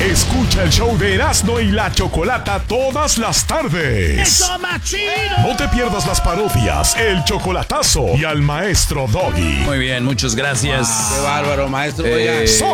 Escucha el show de Erasmo y la Chocolata todas las tardes. ¡Eso, machino! No te pierdas las parodias, el chocolatazo y al maestro Doggy. Muy bien, muchas gracias. Qué bárbaro, maestro. Oiga.